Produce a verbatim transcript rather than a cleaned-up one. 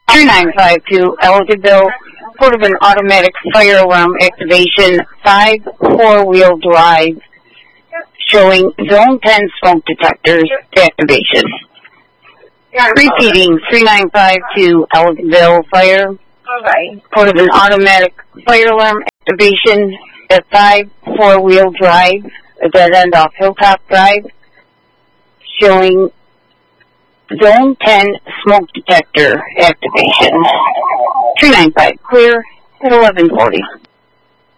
three nine five two Ellicottville, report of an automatic fire alarm activation, five four-wheel drive, showing zone ten smoke detectors activation. Repeating, three nine five two Ellicottville Fire, Okay. report of an automatic fire alarm activation at five four-wheel drive, a dead end off Hilltop Drive, showing zone ten smoke detector activation. three nine five clear at eleven forty.